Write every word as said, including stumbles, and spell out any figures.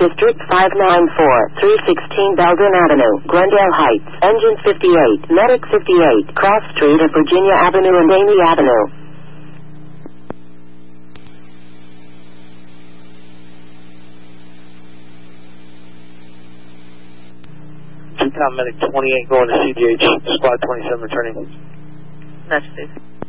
District five nine four, three sixteen Belden Avenue, Glendale Heights, Engine fifty-eight, Medic fifty-eight, Cross Street at Virginia Avenue and Amy Avenue. Two-Town Medic twenty-eight going to C D H, Squad twenty-seven returning. That's Steve.